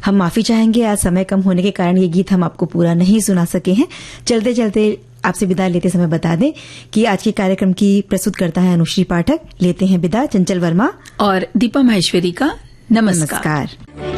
हम माफी चाहेंगे, आज समय कम होने के कारण ये गीत हम आपको पूरा नहीं सुना सके हैं। चलते चलते आपसे विदा लेते समय बता दें कि आज के कार्यक्रम की प्रस्तुत करता है अनुश्री पाठक। लेते हैं विदा चंचल वर्मा और दीपा माहेश्वरी का नमस्कार।